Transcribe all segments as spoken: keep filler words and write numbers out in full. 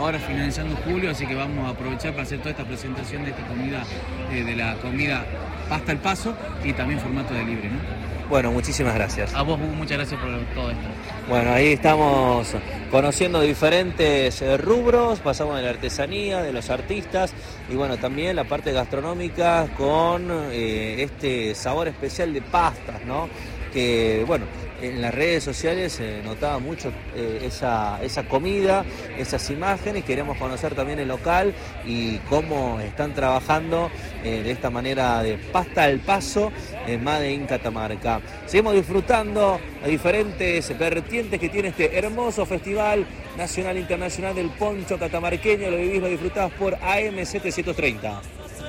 ahora finalizando julio, así que vamos a aprovechar para hacer toda esta presentación de esta comida, eh, de la comida Pasta al Paso y también formato de libre, ¿no? Bueno, muchísimas gracias. A vos, Hugo, muchas gracias por todo esto. Bueno, ahí estamos conociendo diferentes eh, rubros, pasamos de la artesanía, de los artistas y bueno, también la parte gastronómica con eh, este sabor especial de pastas, ¿no? Que bueno, en las redes sociales se eh, notaba mucho eh, esa, esa comida, esas imágenes. Queremos conocer también el local y cómo están trabajando eh, de esta manera de pasta al paso en Made in Catamarca. Seguimos disfrutando a diferentes vertientes que tiene este hermoso festival nacional e internacional del poncho catamarqueño. Lo vivís, lo disfrutás por A M setecientos treinta.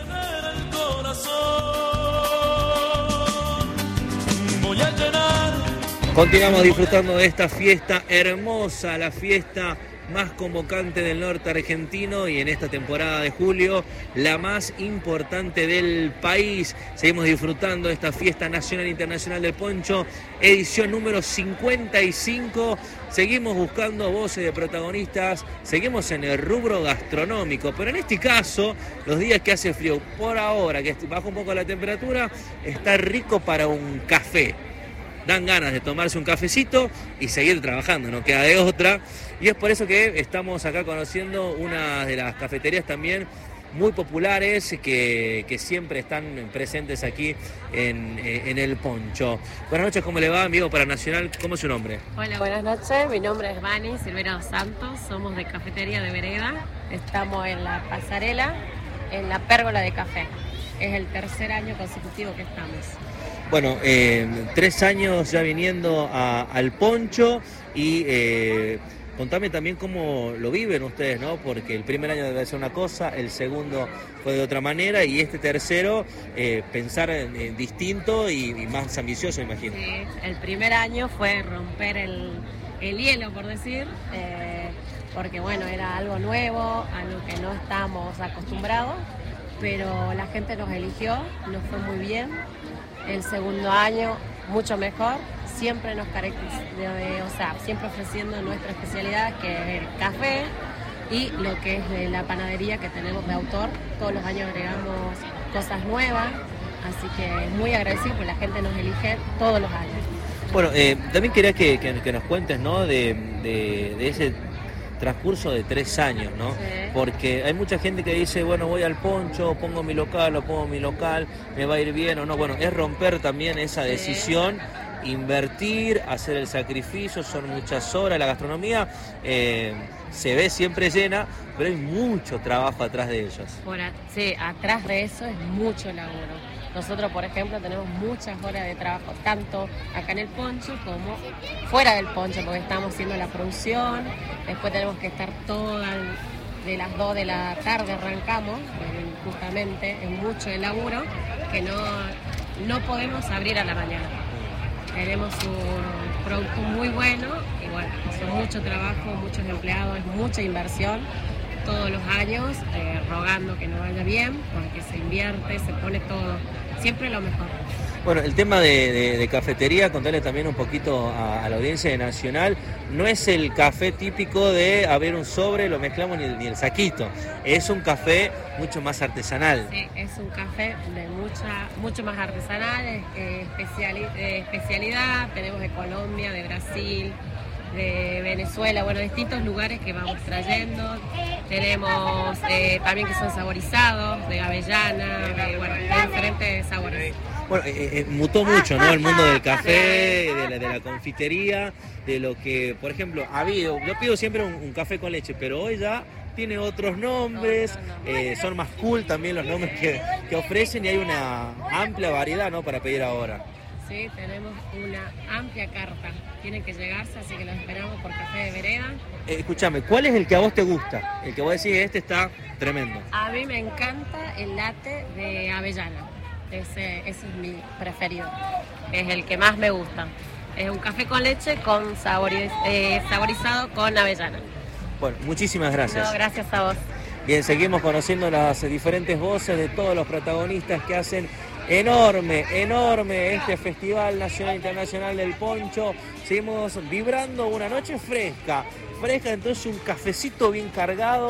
Voy a llenar. Continuamos disfrutando de esta fiesta hermosa, la fiesta más convocante del norte argentino y en esta temporada de julio la más importante del país. Seguimos disfrutando de esta fiesta nacional e internacional del poncho, edición número cincuenta y cinco. Seguimos buscando voces de protagonistas, seguimos en el rubro gastronómico, pero en este caso, los días que hace frío, por ahora que baja un poco la temperatura, está rico para un café. Dan ganas de tomarse un cafecito y seguir trabajando, no queda de otra. Y es por eso que estamos acá conociendo una de las cafeterías también muy populares que, que siempre están presentes aquí en, en el poncho. Buenas noches, ¿cómo le va, amigo para Nacional? ¿Cómo es su nombre? Hola, buenas noches, mi nombre es Vani Silvera dos Santos, somos de Cafetería de Vereda, estamos en la pasarela, en la pérgola de café. Es el tercer año consecutivo que estamos. Bueno, eh, tres años ya viniendo a, al poncho y eh, contame también cómo lo viven ustedes, ¿no? Porque el primer año debe ser una cosa, el segundo fue de otra manera y este tercero eh, pensar en, en distinto y, y más ambicioso, imagino. Sí, el primer año fue romper el, el hielo, por decir, eh, porque bueno, era algo nuevo, algo que no estábamos acostumbrados, pero la gente nos eligió, nos fue muy bien. El segundo año, mucho mejor, siempre nos caracteriza, o sea, siempre ofreciendo nuestra especialidad, que es el café y lo que es de la panadería que tenemos de autor. Todos los años agregamos cosas nuevas, así que muy agradecido porque la gente nos elige todos los años. Bueno, eh, también quería que, que, que nos cuentes, ¿no? De, de, de ese transcurso de tres años, ¿no? Sí. Porque hay mucha gente que dice, bueno, voy al poncho, pongo mi local, o pongo mi local, me va a ir bien o no. Bueno, es romper también esa Sí. decisión, invertir, hacer el sacrificio, son muchas horas. La gastronomía eh, se ve siempre llena, pero hay mucho trabajo atrás de ellos. Por a, sí, atrás de eso es mucho laburo. Nosotros, por ejemplo, tenemos muchas horas de trabajo, tanto acá en el poncho como fuera del poncho, porque estamos haciendo la producción, después tenemos que estar todas, de las dos de la tarde arrancamos, justamente, es mucho el laburo, que no, no podemos abrir a la mañana. Tenemos un producto muy bueno y bueno, son mucho trabajo, muchos empleados, mucha inversión. Todos los años eh, rogando que nos vaya bien, porque se invierte, se pone todo, siempre lo mejor. Bueno, el tema de, de, de cafetería, contarle también un poquito a, a la audiencia de Nacional, no es el café típico de abrir un sobre, lo mezclamos ni el, ni el saquito, es un café mucho más artesanal. Sí, es un café de mucha, mucho más artesanal, eh, especiali, eh, especialidad, tenemos de Colombia, de Brasil, de Venezuela, bueno, distintos lugares que vamos trayendo. Tenemos eh, también que son saborizados, de avellana, de, bueno, de diferentes sabores. Bueno, eh, eh, mutó mucho, ¿no? El mundo del café, de la, de la confitería, de lo que, por ejemplo, ha habido, yo pido siempre un, un café con leche, pero hoy ya tiene otros nombres, eh, son más cool también los nombres que, que ofrecen y hay una amplia variedad, ¿no? Para pedir ahora. Sí, tenemos una amplia carta. Tienen que llegarse, así que los esperamos por Café de Vereda. Eh, escúchame, ¿cuál es el que a vos te gusta? El que vos decís, este está tremendo. A mí me encanta el latte de avellana. Ese, ese es mi preferido. Es el que más me gusta. Es un café con leche con saboriz, eh, saborizado con avellana. Bueno, muchísimas gracias. No, gracias a vos. Bien, seguimos conociendo las diferentes voces de todos los protagonistas que hacen enorme, enorme este Festival Nacional Internacional del Poncho. Seguimos vibrando una noche fresca, fresca, entonces un cafecito bien cargado.